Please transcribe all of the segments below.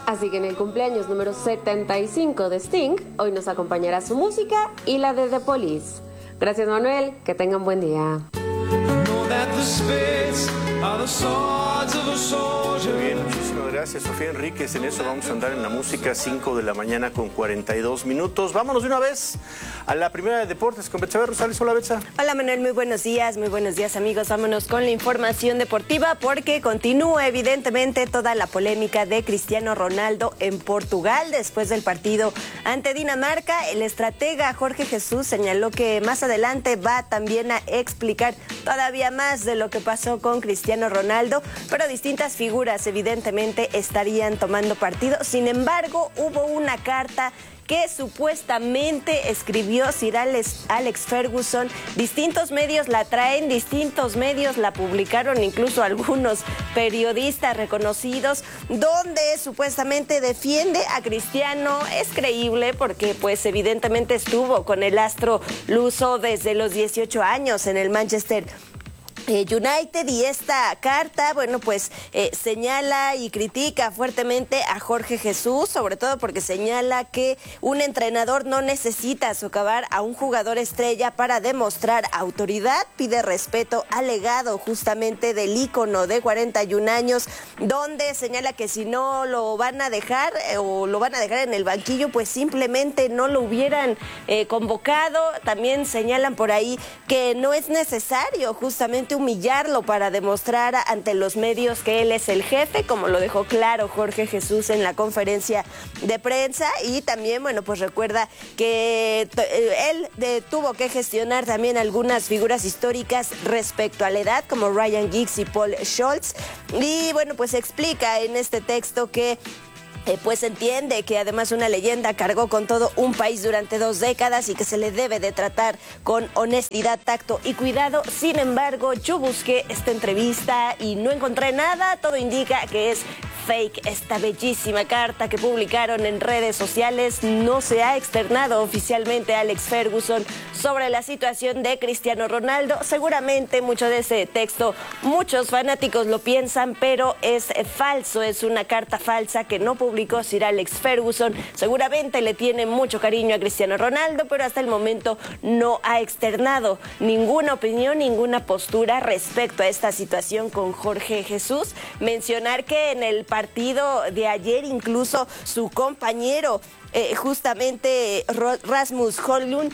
Así que en el cumpleaños número 75 de Sting, hoy nos acompañará su música y la de The Police. Gracias, Manuel, que tengan buen día. Muy bien, muchísimas gracias, Sofía Enríquez. En eso vamos a andar en la música, 5 de la mañana con 42 minutos. Vámonos de una vez a la primera de deportes con Betsabe Rosales. Hola, Betsa. Hola, Manuel, muy buenos días, amigos. Vámonos con la información deportiva porque continúa evidentemente toda la polémica de Cristiano Ronaldo en Portugal después del partido ante Dinamarca. El estratega Jorge Jesús señaló que más adelante va también a explicar todavía más de lo que pasó con Cristiano Ronaldo, pero distintas figuras evidentemente estarían tomando partido. Sin embargo, hubo una carta que supuestamente escribió Sir Alex Ferguson. Distintos medios la traen, distintos medios la publicaron, incluso algunos periodistas reconocidos, donde supuestamente defiende a Cristiano. Es creíble porque pues evidentemente estuvo con el astro luso desde los 18 años en el Manchester United, y esta carta, bueno, pues señala y critica fuertemente a Jorge Jesús, sobre todo porque señala que un entrenador no necesita socavar a un jugador estrella para demostrar autoridad. Pide respeto al legado justamente del ícono de 41 años, donde señala que si no lo van a dejar o lo van a dejar en el banquillo, pues simplemente no lo hubieran convocado. También señalan por ahí que no es necesario justamente humillarlo para demostrar ante los medios que él es el jefe, como lo dejó claro Jorge Jesús en la conferencia de prensa. Y también, bueno, pues recuerda que él tuvo que gestionar también algunas figuras históricas respecto a la edad, como Ryan Giggs y Paul Scholes. Y bueno, pues explica en este texto que pues entiende que además una leyenda cargó con todo un país durante 2 décadas y que se le debe de tratar con honestidad, tacto y cuidado. Sin embargo, yo busqué esta entrevista y no encontré nada. Todo indica que es fake. Esta bellísima carta que publicaron en redes sociales no se ha externado oficialmente a Alex Ferguson sobre la situación de Cristiano Ronaldo. Seguramente mucho de ese texto muchos fanáticos lo piensan, pero es falso, es una carta falsa que no publicó Sir Alex Ferguson. Seguramente le tiene mucho cariño a Cristiano Ronaldo, pero hasta el momento no ha externado ninguna opinión, ninguna postura respecto a esta situación con Jorge Jesús. Mencionar que en el partido de ayer incluso su compañero justamente Rasmus Højlund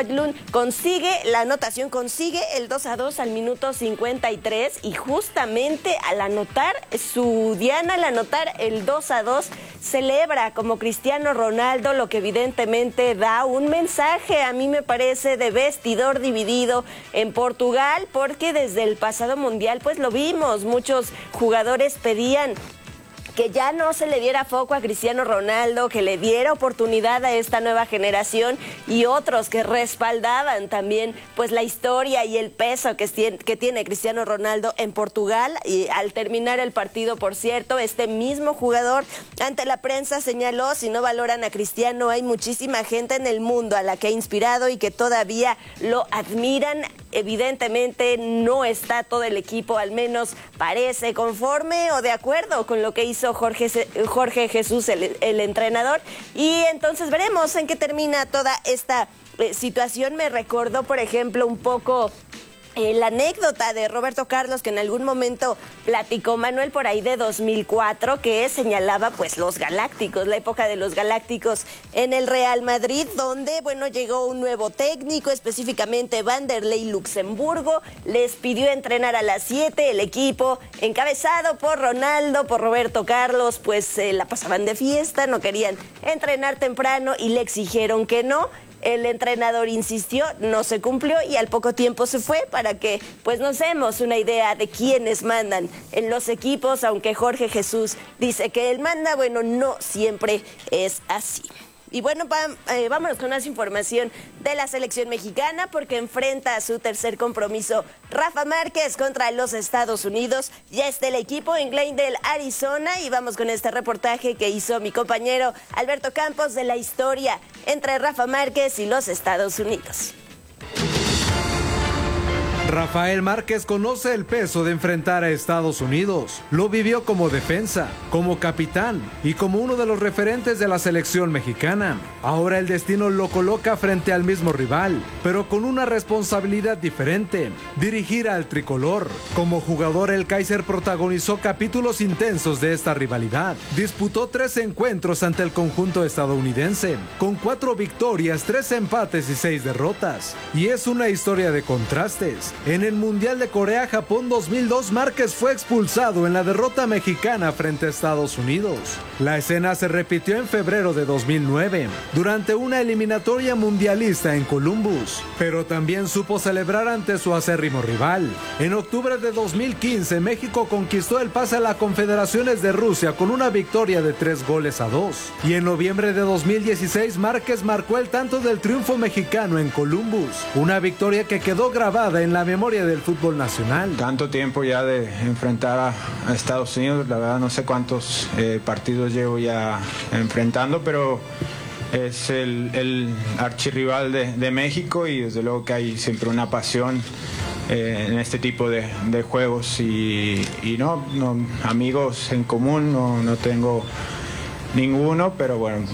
consigue la anotación, consigue el 2-2 al minuto 53, y justamente al anotar su diana, al anotar el 2-2, celebra como Cristiano Ronaldo, lo que evidentemente da un mensaje, a mí me parece, de vestidor dividido en Portugal, porque desde el pasado mundial pues lo vimos, muchos jugadores pedían que ya no se le diera foco a Cristiano Ronaldo, que le diera oportunidad a esta nueva generación, y otros que respaldaban también pues la historia y el peso que tiene Cristiano Ronaldo en Portugal. Y al terminar el partido, por cierto, este mismo jugador ante la prensa señaló: si no valoran a Cristiano, hay muchísima gente en el mundo a la que ha inspirado y que todavía lo admiran. Evidentemente no está todo el equipo, al menos parece, conforme o de acuerdo con lo que hizo Jorge Jesús, el entrenador. Y entonces veremos en qué termina toda esta situación. Me recordó, por ejemplo, un poco la anécdota de Roberto Carlos, que en algún momento platicó Manuel por ahí de 2004, que señalaba pues los Galácticos, la época de los Galácticos en el Real Madrid, donde bueno, llegó un nuevo técnico, específicamente Vanderlei Luxemburgo, les pidió entrenar a las 7, el equipo encabezado por Ronaldo, por Roberto Carlos, pues la pasaban de fiesta, no querían entrenar temprano y le exigieron que no. El entrenador insistió, no se cumplió y al poco tiempo se fue, para que pues nos demos una idea de quiénes mandan en los equipos. Aunque Jorge Jesús dice que él manda, bueno, no siempre es así. Y bueno, vámonos con más información de la selección mexicana, porque enfrenta a su tercer compromiso Rafa Márquez contra los Estados Unidos. Ya está el equipo en Glendale, Arizona, y vamos con este reportaje que hizo mi compañero Alberto Campos de la historia entre Rafa Márquez y los Estados Unidos. Rafael Márquez conoce el peso de enfrentar a Estados Unidos. Lo vivió como defensa, como capitán y como uno de los referentes de la selección mexicana. Ahora el destino lo coloca frente al mismo rival, pero con una responsabilidad diferente: dirigir al tricolor. Como jugador, el Kaiser protagonizó capítulos intensos de esta rivalidad. Disputó 3 encuentros ante el conjunto estadounidense, con 4 victorias, 3 empates y 6 derrotas. Y es una historia de contrastes. En el Mundial de Corea-Japón 2002, Márquez fue expulsado en la derrota mexicana frente a Estados Unidos. La escena se repitió en febrero de 2009, durante una eliminatoria mundialista en Columbus, pero también supo celebrar ante su acérrimo rival. En octubre de 2015, México conquistó el pase a las Confederaciones de Rusia con una victoria de 3-2. Y en noviembre de 2016, Márquez marcó el tanto del triunfo mexicano en Columbus, una victoria que quedó grabada en la memoria del fútbol nacional. Tanto tiempo ya de enfrentar a Estados Unidos, la verdad no sé cuántos partidos llevo ya enfrentando, pero es el archirrival de México, y desde luego que hay siempre una pasión en este tipo de juegos, y no, amigos en común no tengo ninguno, pero bueno,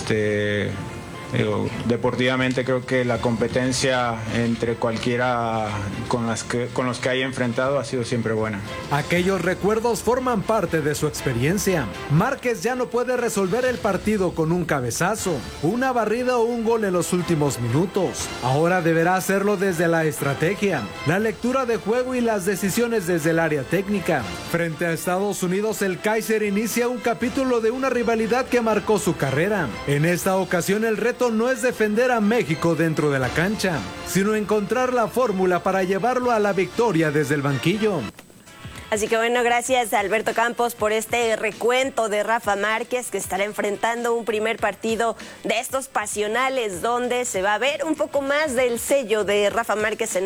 deportivamente creo que la competencia entre cualquiera con los que haya enfrentado ha sido siempre buena. Aquellos recuerdos forman parte de su experiencia. Márquez ya no puede resolver el partido con un cabezazo, una barrida o un gol en los últimos minutos. Ahora deberá hacerlo desde la estrategia, la lectura de juego y las decisiones desde el área técnica. Frente a Estados Unidos, el Kaiser inicia un capítulo de una rivalidad que marcó su carrera. En esta ocasión, el reto no es defender a México dentro de la cancha, sino encontrar la fórmula para llevarlo a la victoria desde el banquillo. Así que bueno, gracias a Alberto Campos por este recuento de Rafa Márquez, que estará enfrentando un primer partido de estos pasionales, donde se va a ver un poco más del sello de Rafa Márquez en